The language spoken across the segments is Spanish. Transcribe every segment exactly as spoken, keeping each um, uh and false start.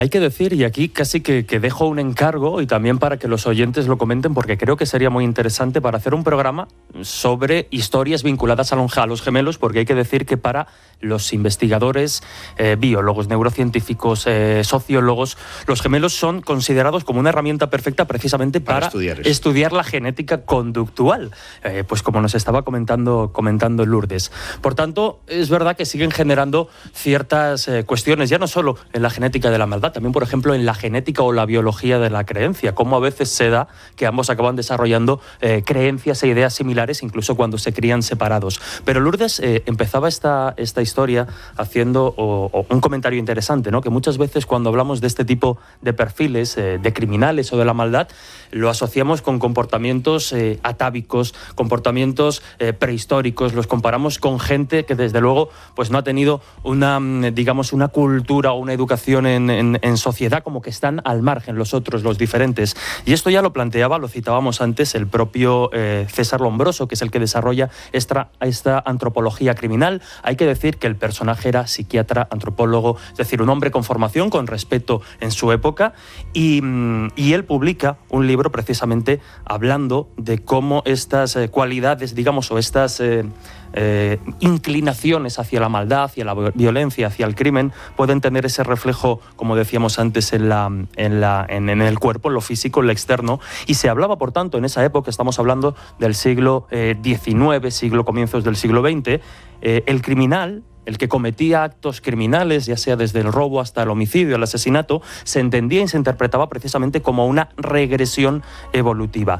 Hay que decir, y aquí casi que, que dejo un encargo y también para que los oyentes lo comenten, porque creo que sería muy interesante para hacer un programa sobre historias vinculadas a los gemelos, porque hay que decir que para los investigadores, eh, biólogos, neurocientíficos, eh, sociólogos, los gemelos son considerados como una herramienta perfecta precisamente para, para estudiar, estudiar la genética conductual, eh, pues como nos estaba comentando, comentando Lourdes. Por tanto, es verdad que siguen generando ciertas eh, cuestiones, ya no solo en la genética de la maldad, también, por ejemplo, en la genética o la biología de la creencia, cómo a veces se da que ambos acaban desarrollando eh, creencias e ideas similares, incluso cuando se crían separados. Pero Lourdes eh, empezaba esta, esta historia haciendo o, o un comentario interesante, ¿no? Que muchas veces cuando hablamos de este tipo de perfiles, eh, de criminales o de la maldad, lo asociamos con comportamientos eh, atávicos, comportamientos eh, prehistóricos, los comparamos con gente que desde luego pues no ha tenido una, digamos, una cultura o una educación en, en en sociedad, como que están al margen los otros, los diferentes. Y esto ya lo planteaba, lo citábamos antes, el propio eh, César Lombroso, que es el que desarrolla esta, esta antropología criminal. Hay que decir que el personaje era psiquiatra, antropólogo, es decir, un hombre con formación, con respeto en su época, y, y él publica un libro precisamente hablando de cómo estas eh, cualidades, digamos, o estas eh, eh, inclinaciones hacia la maldad, hacia la violencia, hacia el crimen, pueden tener ese reflejo, como decíamos antes, en, la, en, la, en, en el cuerpo, en lo físico, en lo externo. Y se hablaba, por tanto, en esa época, estamos hablando del siglo diecinueve, siglo comienzos del siglo veinte, eh, el criminal, el que cometía actos criminales, ya sea desde el robo hasta el homicidio, el asesinato, se entendía y se interpretaba precisamente como una regresión evolutiva.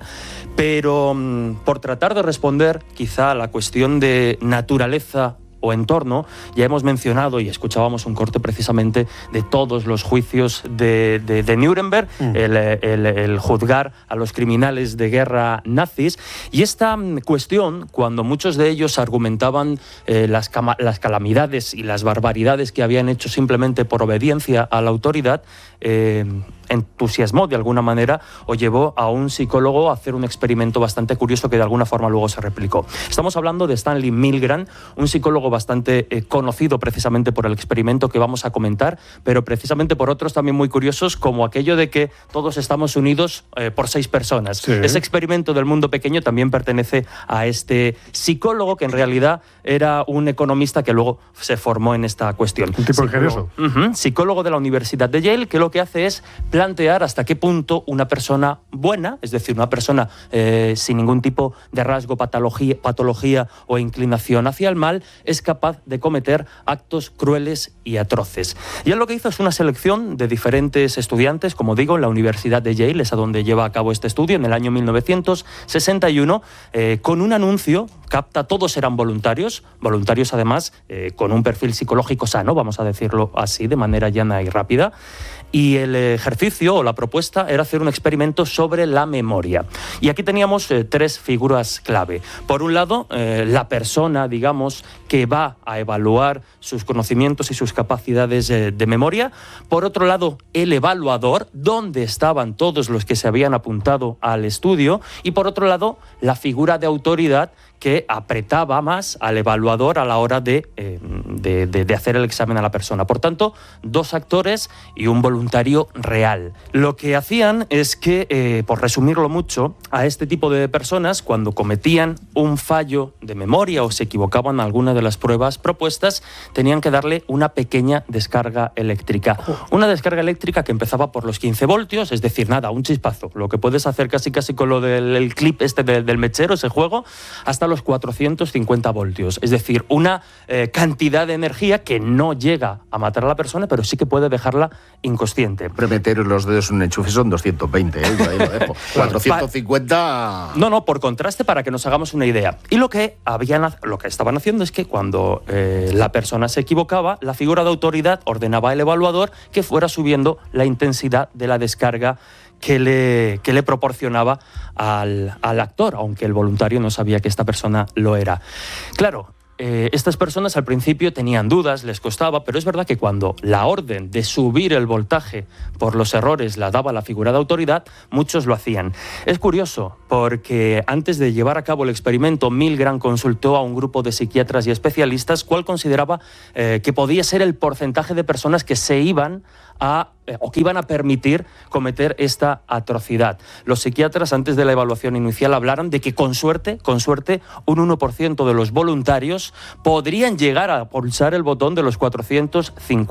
Pero por tratar de responder quizá a la cuestión de naturaleza o entorno, ya hemos mencionado y escuchábamos un corte precisamente de todos los juicios de, de, de Nuremberg, mm. el, el, el juzgar a los criminales de guerra nazis, y esta cuestión, cuando muchos de ellos argumentaban eh, las, cama, las calamidades y las barbaridades que habían hecho simplemente por obediencia a la autoridad, eh, entusiasmó de alguna manera o llevó a un psicólogo a hacer un experimento bastante curioso que de alguna forma luego se replicó. Estamos hablando de Stanley Milgram, un psicólogo bastante eh, conocido precisamente por el experimento que vamos a comentar, pero precisamente por otros también muy curiosos, como aquello de que todos estamos unidos eh, por seis personas. Sí. Ese experimento del mundo pequeño también pertenece a este psicólogo, que en realidad era un economista que luego se formó en esta cuestión. Un tipo ingenioso. Uh-huh, psicólogo de la Universidad de Yale, que lo que hace es plantear hasta qué punto una persona buena, es decir, una persona eh, sin ningún tipo de rasgo, patología, patología o inclinación hacia el mal, es capaz de cometer actos crueles y atroces. Y él lo que hizo es una selección de diferentes estudiantes, como digo, en la Universidad de Yale, es a donde lleva a cabo este estudio, en el año mil novecientos sesenta y uno, eh, con un anuncio, capta, todos eran voluntarios, voluntarios además eh, con un perfil psicológico sano, vamos a decirlo así, de manera llana y rápida. Y el ejercicio o la propuesta era hacer un experimento sobre la memoria. Y aquí teníamos eh, tres figuras clave. Por un lado, eh, la persona, digamos, que va a evaluar sus conocimientos y sus capacidades eh, de memoria. Por otro lado, el evaluador, donde estaban todos los que se habían apuntado al estudio. Y por otro lado, la figura de autoridad que apretaba más al evaluador a la hora de, eh, de, de, de hacer el examen a la persona. Por tanto, dos actores y un voluntario real. Lo que hacían es que, eh, por resumirlo mucho, a este tipo de personas, cuando cometían un fallo de memoria o se equivocaban en alguna de las pruebas propuestas, tenían que darle una pequeña descarga eléctrica. Una descarga eléctrica que empezaba por los quince voltios, es decir, nada, un chispazo. Lo que puedes hacer casi casi con lo del el clip este de, del mechero, ese juego, hasta los cuatrocientos cincuenta voltios. Es decir, una eh, cantidad de energía que no llega a matar a la persona, pero sí que puede dejarla inconsciente. Premeter los dedos en un enchufe son doscientos veinte, ¿eh? Ahí lo dejo. cuatrocientos cincuenta... No, no, por contraste, para que nos hagamos una idea. Y lo que, habían, lo que estaban haciendo es que cuando eh, la persona se equivocaba, la figura de autoridad ordenaba al evaluador que fuera subiendo la intensidad de la descarga que le, que le proporcionaba al, al actor, aunque el voluntario no sabía que esta persona lo era. Claro, eh, estas personas al principio tenían dudas, les costaba, pero es verdad que cuando la orden de subir el voltaje por los errores la daba la figura de autoridad, muchos lo hacían. Es curioso, porque antes de llevar a cabo el experimento, Milgram consultó a un grupo de psiquiatras y especialistas cuál consideraba eh, que podía ser el porcentaje de personas que se iban a o que iban a permitir cometer esta atrocidad. Los psiquiatras, antes de la evaluación inicial, hablaron de que con suerte, con suerte, un uno por ciento de los voluntarios podrían llegar a pulsar el botón de los cuatrocientos cincuenta.